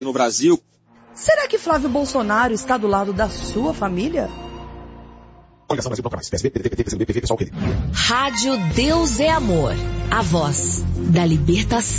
no Brasil. Será que Flávio Bolsonaro está do lado da sua família? Rádio Deus é Amor, a voz da libertação.